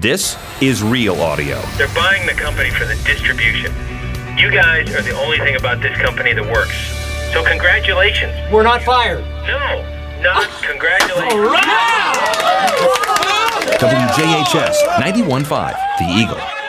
This is Real Audio. They're buying the company for the distribution. You guys are the only thing about this company that works. So congratulations. We're not fired. No, not congratulations. All right! WJHS 91.5, The Eagle.